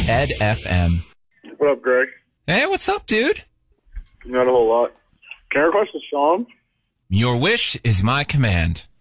Ed FM. What up, Greg? Hey, what's up, dude? Not a whole lot. Can I request a song? Your wish is my command.